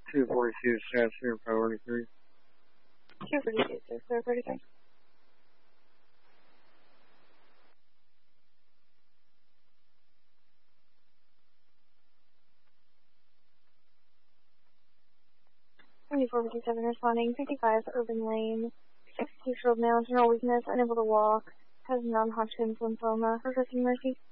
242 South Clear Priority 3. 242 South Clear Priority 3. (2457) responding, 55 Urban Lane, 62-year-old male, general weakness, unable to walk, has non-Hodgkin's lymphoma, requesting mercy.